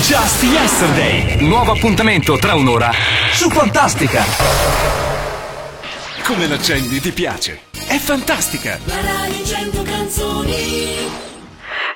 Just Yesterday, nuovo appuntamento tra un'ora su Fantastica. Come l'accendi, ti piace? È fantastica. La radio 100 canzoni.